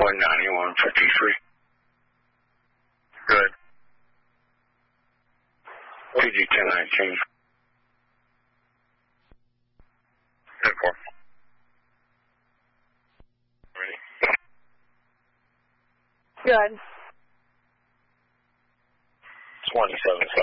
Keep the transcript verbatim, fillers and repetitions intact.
one ninety-one fifty-three. Good. P G ten nineteen. ten four. Ready? Good. twenty-seven.